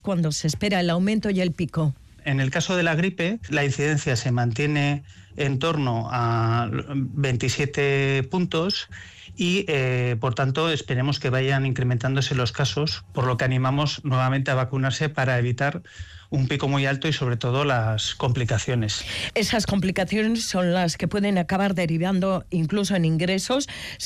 cuando se espera el aumento y el pico. En el caso de la gripe, la incidencia se mantiene en torno a 27 puntos y, por tanto, esperemos que vayan incrementándose los casos, por lo que animamos nuevamente a vacunarse para evitar un pico muy alto y, sobre todo, las complicaciones. Esas complicaciones son las que pueden acabar derivando incluso en ingresos.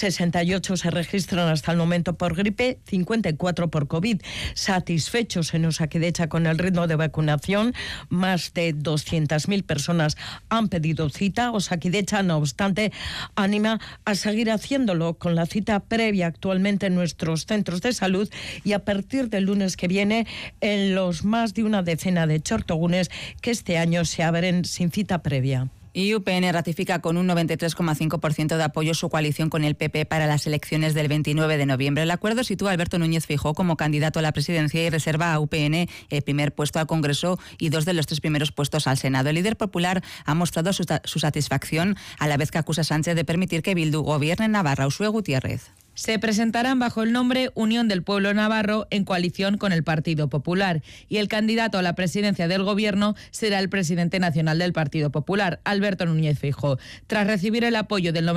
68 se registran hasta el momento por gripe, 54 por COVID. Satisfechos en Osakidetza con el ritmo de vacunación, más de 200.000 personas han pedido cita. Osakidetza, no obstante, anima a seguir haciéndolo con la cita previa actualmente en nuestros centros de salud y a partir del lunes que viene en los más de una decena de txortogunes que este año se abren sin cita previa. Y UPN ratifica con un 93,5% de apoyo su coalición con el PP para las elecciones del 29 de noviembre. El acuerdo sitúa a Alberto Núñez Feijóo como candidato a la presidencia y reserva a UPN el primer puesto al Congreso y 2 de los 3 primeros puestos al Senado. El líder popular ha mostrado su satisfacción a la vez que acusa a Sánchez de permitir que Bildu gobierne en Navarra. Uxue Gutiérrez. Se presentarán bajo el nombre Unión del Pueblo Navarro en coalición con el Partido Popular y el candidato a la presidencia del gobierno será el presidente nacional del Partido Popular, Alberto Núñez Feijóo. Tras recibir el apoyo del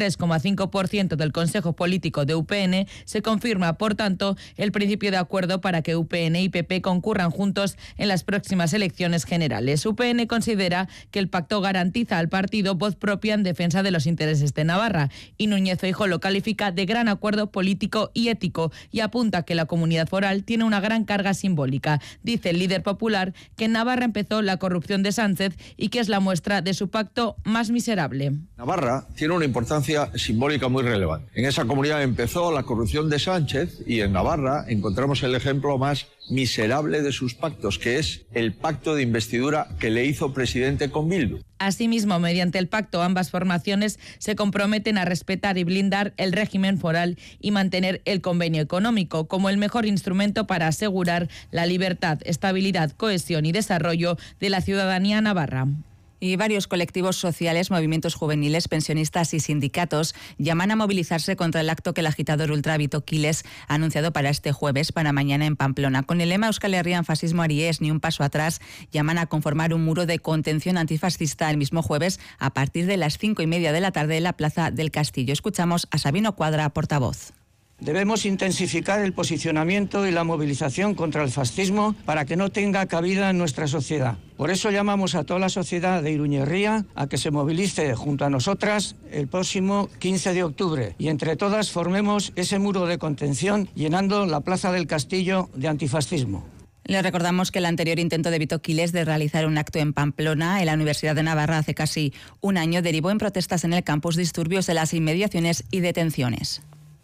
93,5% del Consejo Político de UPN, se confirma, por tanto, el principio de acuerdo para que UPN y PP concurran juntos en las próximas elecciones generales. UPN considera que el pacto garantiza al partido voz propia en defensa de los intereses de Navarra y Núñez Feijóo lo califica de gran acuerdo político y ético y apunta que la comunidad foral tiene una gran carga simbólica. Dice el líder popular que en Navarra empezó la corrupción de Sánchez y que es la muestra de su pacto más miserable. Navarra tiene una importancia simbólica muy relevante. En esa comunidad empezó la corrupción de Sánchez y en Navarra encontramos el ejemplo más miserable de sus pactos, que es el pacto de investidura que le hizo presidente con Bildu. Asimismo, mediante el pacto, ambas formaciones se comprometen a respetar y blindar el régimen foral y mantener el convenio económico como el mejor instrumento para asegurar la libertad, estabilidad, cohesión y desarrollo de la ciudadanía navarra. Y varios colectivos sociales, movimientos juveniles, pensionistas y sindicatos llaman a movilizarse contra el acto que el agitador ultra Vito Quiles ha anunciado para este jueves, para mañana en Pamplona. Con el lema Euskal Herrian fascismo ariés, ni un paso atrás, llaman a conformar un muro de contención antifascista el mismo jueves a partir de las 5:30 de la tarde en la Plaza del Castillo. Escuchamos a Sabino Cuadra, portavoz. Debemos intensificar el posicionamiento y la movilización contra el fascismo para que no tenga cabida en nuestra sociedad. Por eso llamamos a toda la sociedad de Iruñerría a que se movilice junto a nosotras el próximo 15 de octubre y entre todas formemos ese muro de contención llenando la Plaza del Castillo de antifascismo. Les recordamos que el anterior intento de Vito Quiles de realizar un acto en Pamplona, en la Universidad de Navarra, hace casi un año, derivó en protestas en el campus, disturbios en las inmediaciones y detenciones.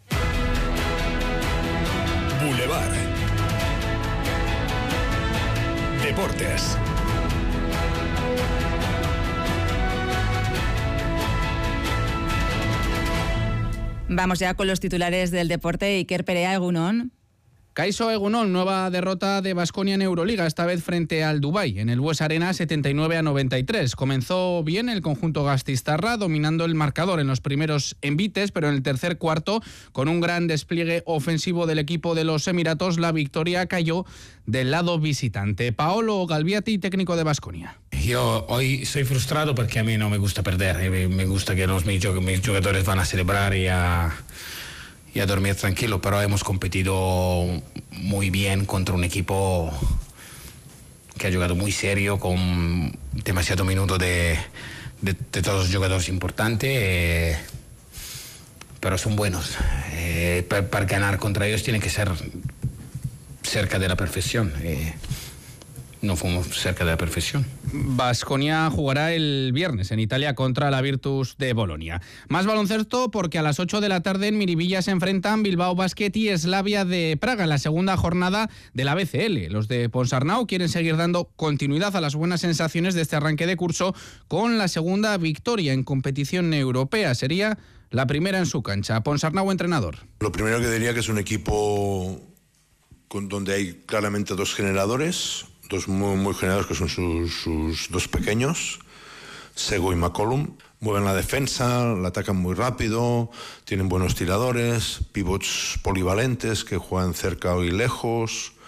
Boulevard. Deportes. Vamos ya con los titulares del deporte. Iker Perea, egunon. Kaixo egunon, nueva derrota de Baskonia en Euroliga, esta vez frente al Dubái, en el Bues Arena 79-93. Comenzó bien el conjunto gasteiztarra, dominando el marcador en los primeros envites, pero en el tercer cuarto, con un gran despliegue ofensivo del equipo de los Emiratos, la victoria cayó del lado visitante. Paolo Galbiati, técnico de Baskonia. Yo hoy soy frustrado porque a mí no me gusta perder, me gusta que mis jugadores van a celebrar y a dormir tranquilo, pero hemos competido muy bien contra un equipo que ha jugado muy serio, con demasiado minuto de todos los jugadores importantes, pero son buenos. Para ganar contra ellos tiene que ser cerca de la perfección. No fuimos cerca de la perfección. Baskonia jugará el viernes en Italia contra la Virtus de Bolonia. Más baloncesto porque a las 8 de la tarde en Miribilla se enfrentan Bilbao Basket y Slavia de Praga en la segunda jornada de la BCL. Los de Ponsarnau quieren seguir dando continuidad a las buenas sensaciones de este arranque de curso con la segunda victoria en competición europea. Sería la primera en su cancha. Ponsarnau, entrenador. Lo primero que diría que es un equipo donde hay claramente dos generadores, dos muy generadores que son sus dos pequeños, Sego y McCollum. Mueven la defensa, la atacan muy rápido, tienen buenos tiradores, pivots polivalentes que juegan cerca y lejos,